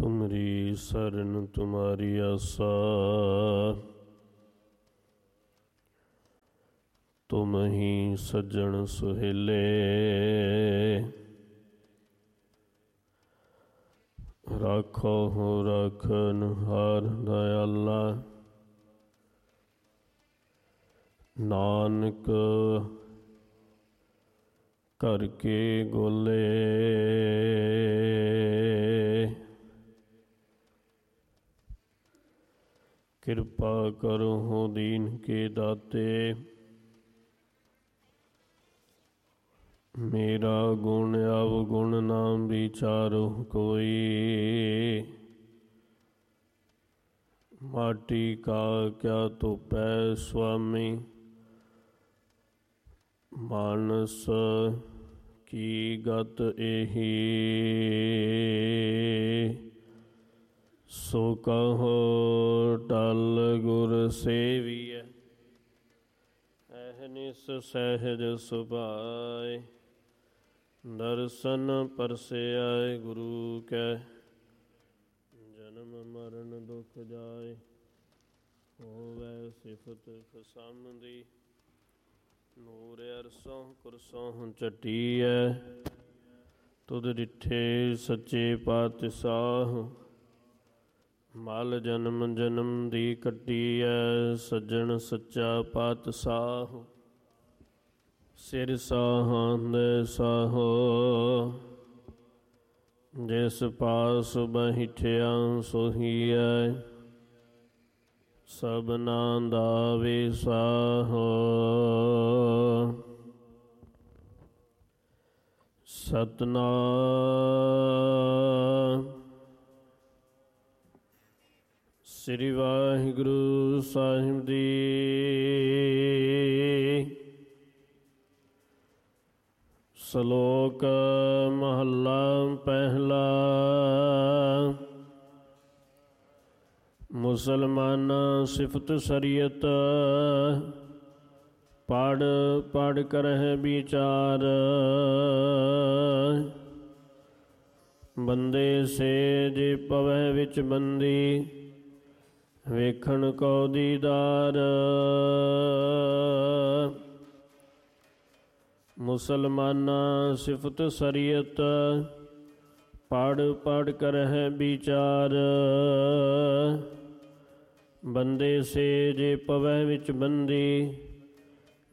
ਤੁਮਰੀ ਸਰਨ ਤੁਮਾਰੀ ਆਸਾ, ਤੁਮ ਹੀ ਸੱਜਣ ਸੁਹੇਲੇ। ਰਾਖੋ ਹੋ ਰਾਖਨਹਾਰ ਦਇਆਲਾ, ਨਾਨਕ ਕਰ ਕੇ ਗੋਲੇ। ਕਿਰਪਾ ਕਰੋ ਦੀਨ ਕੇ ਦਾਤੇ, ਮੇਰਾ ਗੁਣ ਅਵਗੁਣ ਨਾ ਵਿਚਾਰੋ ਕੋਈ। ਮਾਟੀ ਕਾ ਕਿਆ ਧੋਪੈ ਸੁਆਮੀ, ਮਾਨਸ ਕੀ ਗਤ ਏਹੀ। ਸੋ ਕਹੋ ਟਲ ਗੁਰ ਸੇਵੀਐ, ਅਹਨਿਸ ਸਹਿਜ ਸੁਭਾਏ। ਦਰਸ਼ਨ ਪਰਸਿਐ ਗੁਰੂ ਕੈ, ਜਨਮ ਮਰਨ ਦੁਖ ਜਾਏ। ਹੋਵੈ ਸਿਫਤ ਖਸਮ ਦੀ, ਨੂਰ ਅਰਸੋਂ ਕੁਰਸੋਂ ਚਟੀਐ। ਤੁਧ ਡਿਠੇ ਸੱਚੇ ਪਾਤਸ਼ਾਹ, ਮਲ ਜਨਮ ਜਨਮ ਦੀ ਕੱਟੀਐ। ਸੱਜਣ ਸੱਚਾ ਪਾਤਸ਼ਾਹ, ਸਿਰ ਸਾਹੰਦ ਸਾਹੋ। ਜਿਸ ਪਾਸ ਬੈਠਿਆ ਸੋਹੀਐ, ਸਭਨਾ ਦਾ ਵਿਸਾਹੋ। ਸਤਿਨਾਮ ਸ੍ਰੀ ਵਾਹਿਗੁਰੂ ਸਾਹਿਬ ਜੀ। ਸ਼ਲੋਕ ਮਹੱਲਾ ਪਹਿਲਾ। ਮੁਸਲਮਾਨ ਸਿਫਤ ਸਰੀਅਤ, ਪੜ੍ਹ ਪੜ੍ਹ ਕਰਹਿ ਵਿਚਾਰ। ਬੰਦੇ ਸੇ ਜੇ ਪਵੈ ਵਿੱਚ ਬੰਦੀ, ਵੇਖਣ ਕੋ ਦੀਦਾਰ। ਮੁਸਲਮਾਨਾਂ ਸਿਫਤ ਸਰੀਅਤ, ਪੜ੍ਹ ਪੜ੍ਹ ਕਰਹਿ ਵਿਚਾਰ। ਬੰਦੇ ਸੇ ਜੇ ਪਵੈ ਵਿੱਚ ਬੰਦੀ,